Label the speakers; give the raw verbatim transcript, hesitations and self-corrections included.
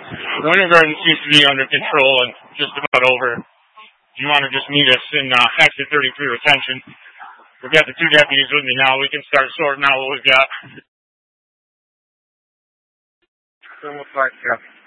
Speaker 1: The Winter Garden seems to be under control and just about over. If you want to just meet us in uh, exit thirty-three retention, we've got the two deputies with me now. We can start sorting out what we've got.
Speaker 2: Almost like, yeah.